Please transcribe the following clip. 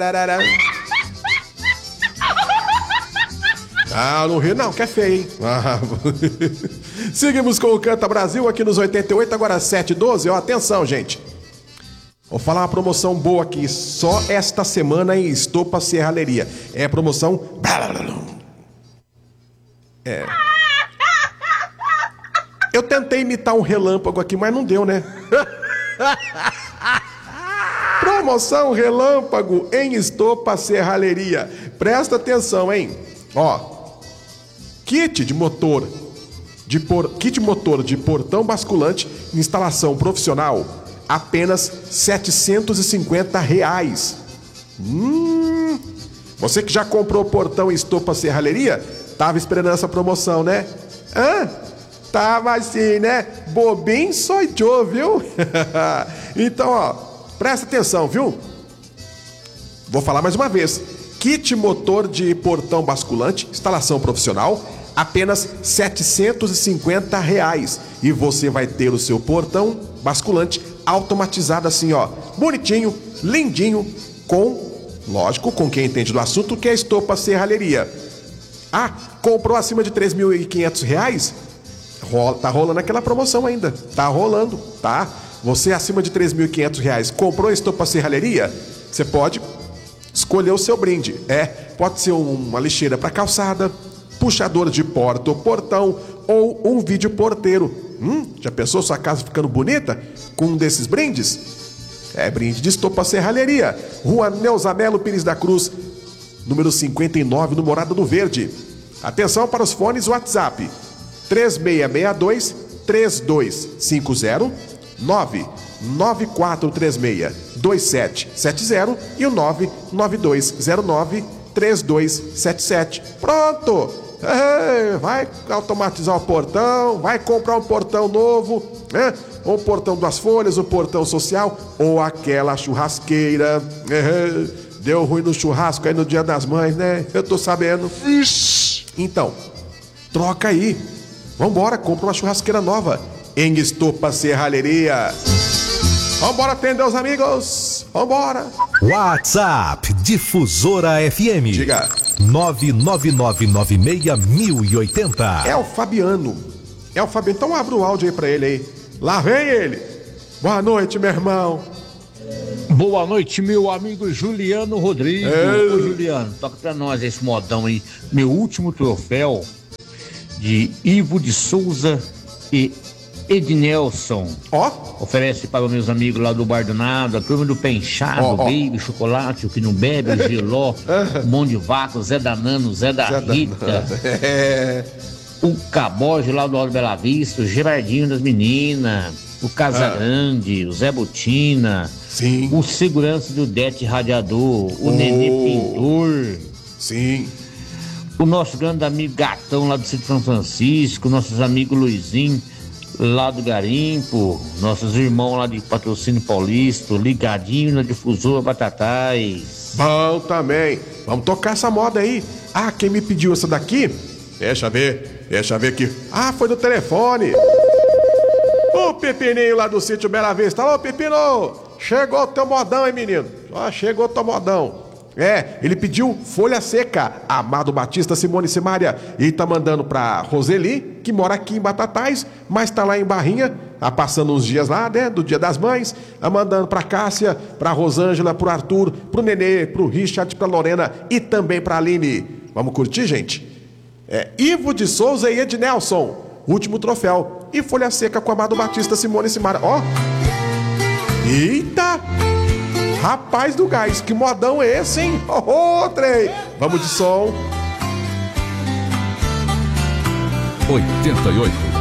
Ah, não ri não, que é feio, hein? Seguimos com o Canta Brasil aqui nos 88, agora 7h12. Ó, atenção, gente. Vou falar uma promoção boa aqui, só esta semana em Estopa Serralheria. É promoção... É... Eu tentei imitar um relâmpago aqui, mas não deu, né? Promoção relâmpago em Estopa Serralheria. Presta atenção, hein? Ó, kit motor de portão basculante, instalação profissional, apenas R$750. Você que já comprou portão em Estopa Serralheria, tava esperando essa promoção, né? Tava assim, né? Bobinho sou eu, viu? Então, ó, presta atenção, viu? Vou falar mais uma vez. Kit motor de portão basculante, instalação profissional, apenas R$750. E você vai ter o seu portão basculante automatizado assim, ó, bonitinho, lindinho, lógico, com quem entende do assunto, que é a Estopa Serralheria. Comprou acima de R$3.500? Tá rolando aquela promoção ainda. Tá rolando, tá? Você acima de R$3.500 comprou a Estopa Serralheria? Você pode escolher o seu brinde. Pode ser uma lixeira para calçada, puxador de porta ou portão ou um vídeo porteiro. Já pensou sua casa ficando bonita com um desses brindes? É brinde de Estopa Serralheria. Rua Neuza Melo Pires da Cruz, número 59, no Morada do Verde. Atenção para os fones WhatsApp 3662-3250, 99436-2770 e o 99209-3277. Pronto! Vai automatizar o portão, vai comprar um portão novo, né? Ou o portão das folhas, o portão social, ou aquela churrasqueira. Deu ruim no churrasco aí no Dia das Mães, né? Eu tô sabendo. Então, troca aí. Vambora, compra uma churrasqueira nova em Estopa Serralheria. Vambora atender os amigos. Vambora. WhatsApp Difusora FM. Diga. 99996-1080. É o Fabiano. Então abre o áudio aí pra ele aí. Lá vem ele. Boa noite, meu irmão. Boa noite, meu amigo Juliano Rodrigues. Ô, Juliano, toca pra nós esse modão aí. Meu último troféu de Ivo de Souza e Ednelson. Oferece para os meus amigos lá do Bar do Nado, a turma do Penchado, Baby, Chocolate, o que não bebe, o Giló, o Mão de Vaca, o Zé Danano, o Zé da Rita, o Caboge lá do Alto Bela Vista, o Gerardinho das Meninas, o Casagrande, o Zé Botina, sim, o segurança do Dete Radiador, o Nenê Pintor, sim, o nosso grande amigo Gatão lá do Sítio São Francisco, nossos amigos Luizinho lá do Garimpo, nossos irmãos lá de Patrocínio Paulista, ligadinho na Difusora Batatais. Bom também. Vamos tocar essa moda aí. Quem me pediu essa daqui? Deixa ver aqui. Foi do telefone. O Pepininho lá do Sítio Bela Vista. Alô, Pepino! Chegou o teu modão, hein, menino? Chegou o teu modão. Ele pediu folha seca, Amado Batista, Simone Simária, e tá mandando pra Roseli, que mora aqui em Batatais, mas tá lá em Barrinha, passando uns dias lá, né, do Dia das Mães, mandando pra Cássia, pra Rosângela, pro Arthur, pro Nenê, pro Richard, pra Lorena e também pra Aline. Vamos curtir, gente? Ivo de Souza e Ednelson, último troféu, e folha seca com Amado Batista, Simone Simária. Eita! Rapaz do gás, que modão é esse, hein? Trem! Vamos de som. 88